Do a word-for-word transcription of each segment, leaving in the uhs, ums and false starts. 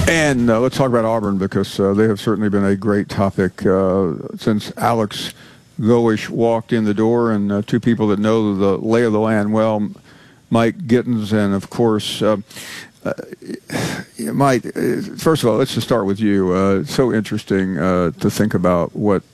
And uh, let's talk about Auburn, because uh, they have certainly been a great topic uh, since Alex Golesh walked in the door, and uh, two people that know the lay of the land well, Mike Gittens and, of course, uh, uh, Mike, first of all, let's just start with you. Uh, it's so interesting uh, to think about what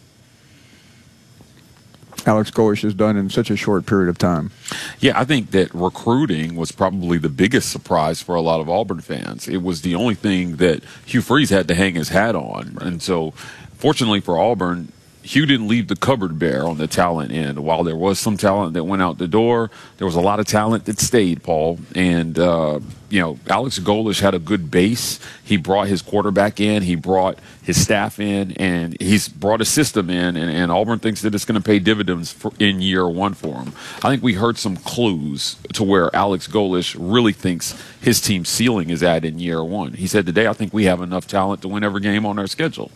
Alex Golesh has done in such a short period of time. Yeah, I think that recruiting was probably the biggest surprise for a lot of Auburn fans. It was the only thing that Hugh Freeze had to hang his hat on. Right. And so, fortunately for Auburn, Hugh didn't leave the cupboard bare on the talent end. While there was some talent that went out the door, there was a lot of talent that stayed, Paul. And, uh, you know, Alex Golesh had a good base. He brought his quarterback in. He brought his staff in. And he's brought a system in. And, and Auburn thinks that it's going to pay dividends for, in year one for him. I think we heard some clues to where Alex Golesh really thinks his team's ceiling is at in year one. He said today, I think we have enough talent to win every game on our schedule.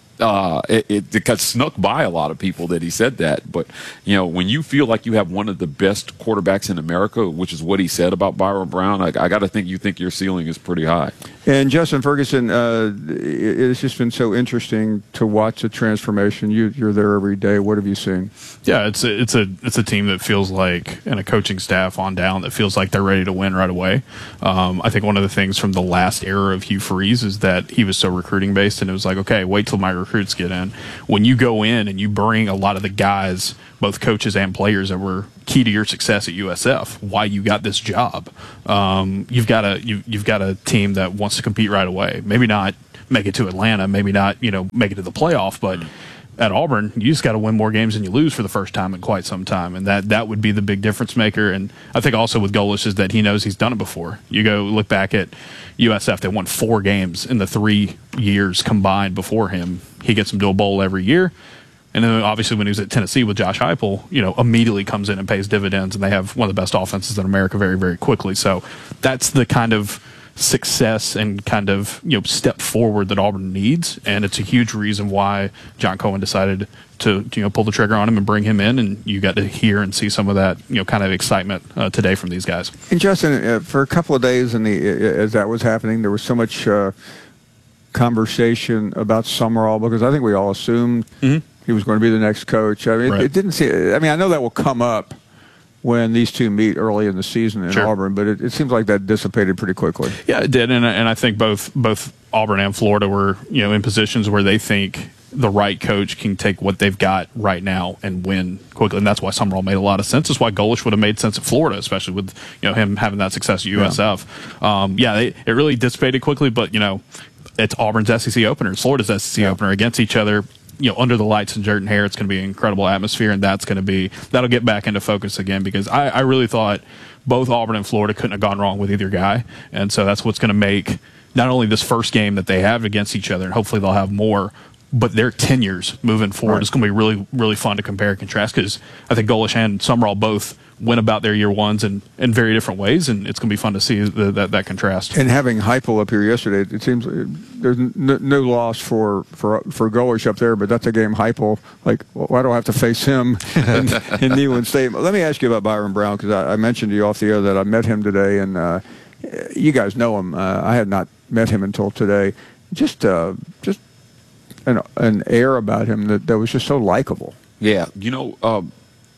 Uh, it, it, it got snuck by a lot of people that he said that. But, you know, when you feel like you have one of the best quarterbacks in America, which is what he said about Byron Brown, I, I got to think you think your ceiling is pretty high. And Justin Ferguson, uh, it, it's just been so interesting to watch the transformation. You, you're there every day. What have you seen? Yeah, it's a, it's a it's a team that feels like, and a coaching staff on down that feels like they're ready to win right away. Um, I think one of the things from the last era of Hugh Freeze is that he was so recruiting based, and it was like, okay, wait till my recruits get in. When you go in and you bring a lot of the guys, both coaches and players, that were key to your success at U S F, why you got this job, um, you've got a you, you've got a team that wants to compete right away. Maybe not make it to Atlanta, maybe not you know make it to the playoff, but at Auburn, you just got to win more games than you lose for the first time in quite some time, and that that would be the big difference maker. And I think also with Golesh is that he knows he's done it before. You go look back at U S F; they won four games in the three years combined before him. He gets them to a bowl every year. And then obviously when he was at Tennessee with Josh Heupel, you know, immediately comes in and pays dividends, and they have one of the best offenses in America very, very quickly. So that's the kind of success and kind of, you know, step forward that Auburn needs, and it's a huge reason why John Cohen decided to, you know, pull the trigger on him and bring him in, and you got to hear and see some of that, you know, kind of excitement uh, today from these guys. And Justin, uh, for a couple of days in the as that was happening, there was so much uh, conversation about Summerall, because I think we all assumed mm-hmm. he was going to be the next coach. I mean, right. it, it didn't see. I mean, I know that will come up when these two meet early in the season in sure. Auburn, but it, it seems like that dissipated pretty quickly. Yeah, it did, and and I think both both Auburn and Florida were, you know, in positions where they think the right coach can take what they've got right now and win quickly, and that's why Summerall made a lot of sense. That's why Golesh would have made sense at Florida, especially with, you know, him having that success at U S F. Yeah, um, yeah they, it really dissipated quickly, but, you know, it's Auburn's S E C opener, it's Florida's S E C yeah. opener against each other. You know, under the lights and dirt and hair, it's going to be an incredible atmosphere, and that's going to be that'll get back into focus again, because I, I really thought both Auburn and Florida couldn't have gone wrong with either guy, and so that's what's going to make not only this first game that they have against each other, and hopefully they'll have more, but their tenures moving forward. Right. It's going to be really, really fun to compare and contrast, because I think Golesh and Summerall both went about their year ones in, in very different ways, and it's going to be fun to see the, that that contrast. And having Heupel up here yesterday, it seems there's no, no loss for, for for Golesh up there, but that's a game Heupel, like, well, why do I have to face him in, in Neyland State? Let me ask you about Byron Brown, because I, I mentioned to you off the air that I met him today, and uh, you guys know him. Uh, I had not met him until today. Just uh, just an, an air about him that, that was just so likable. Yeah, you know, um,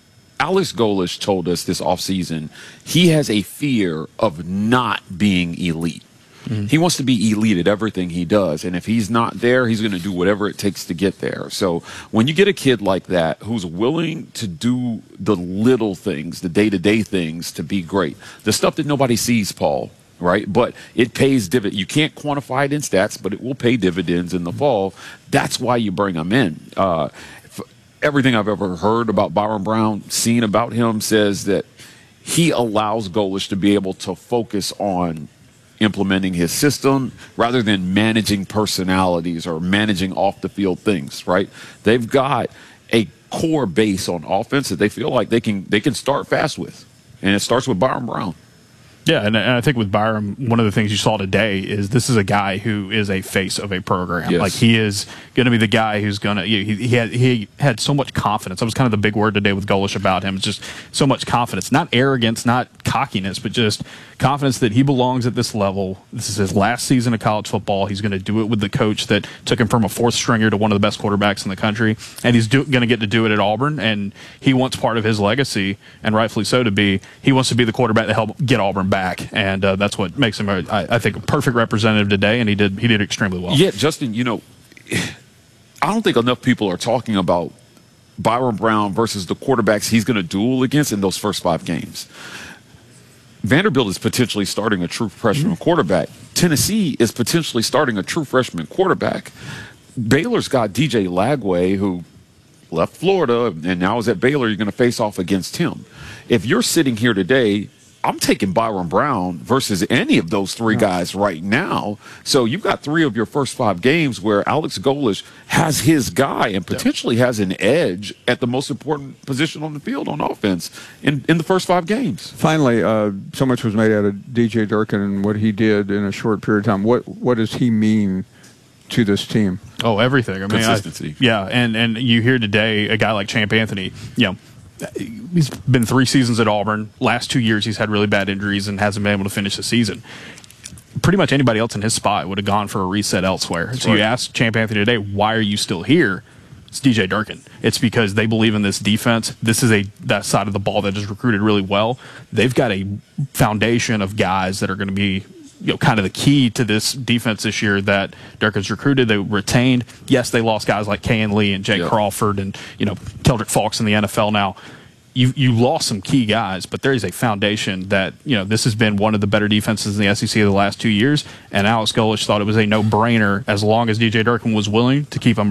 Alex Golesh told us this offseason he has a fear of not being elite. Mm-hmm. He wants to be elite at everything he does, and if he's not there, he's going to do whatever it takes to get there. So when you get a kid like that who's willing to do the little things, the day-to-day things to be great, the stuff that nobody sees, Paul, right? But it pays dividends. You can't quantify it in stats, but it will pay dividends in the fall. That's why you bring them in. Uh, everything I've ever heard about Byron Brown, seen about him, says that he allows Golesh to be able to focus on implementing his system rather than managing personalities or managing off-the-field things, right? They've got a core base on offense that they feel like they can they can start fast with, and it starts with Byron Brown. Yeah, and, and I think with Byram, one of the things you saw today is this is a guy who is a face of a program. Yes. Like he is going to be the guy who's going to. He, he had he had so much confidence. That was kind of the big word today with Golesh about him. It's just so much confidence, not arrogance, not cockiness, but just confidence that he belongs at this level. This is his last season of college football. He's going to do it with the coach that took him from a fourth stringer to one of the best quarterbacks in the country, and he's going to get to do it at Auburn. And he wants part of his legacy, and rightfully so, to be. He wants to be the quarterback that helped get Auburn back, and uh, that's what makes him, a, I, I think, a perfect representative today. And he did he did extremely well. Yeah, Justin, you know, I don't think enough people are talking about Byrum Brown versus the quarterbacks he's going to duel against in those first five games. Vanderbilt is potentially starting a true freshman mm-hmm. quarterback. Tennessee is potentially starting a true freshman quarterback. Baylor's got D J Lagway, who left Florida and now is at Baylor. You're going to face off against him. If you're sitting here today, I'm taking Byrum Brown versus any of those three guys right now. So you've got three of your first five games where Alex Golesh has his guy and potentially has an edge at the most important position on the field on offense in, in the first five games. Finally, uh, so much was made out of D J Durkin and what he did in a short period of time. What what does he mean to this team? Oh, everything. I mean, consistency. I, yeah, and and you hear today a guy like Champ Anthony, you know, he's been three seasons at Auburn. Last two years, he's had really bad injuries and hasn't been able to finish the season. Pretty much anybody else in his spot would have gone for a reset elsewhere. That's so right. You ask Champ Anthony today, why are you still here? It's D J Durkin. It's because they believe in this defense. This is a that side of the ball that is recruited really well. They've got a foundation of guys that are going to be, you know, kind of the key to this defense this year that Durkin's recruited. They retained. Yes, they lost guys like Kayan Lee and Jake yep. Crawford and, you know, Keldrick Falks in the N F L now. You you lost some key guys, but there is a foundation that, you know, this has been one of the better defenses in the S E C of the last two years, and Alex Golesh thought it was a no-brainer as long as D J Durkin was willing to keep him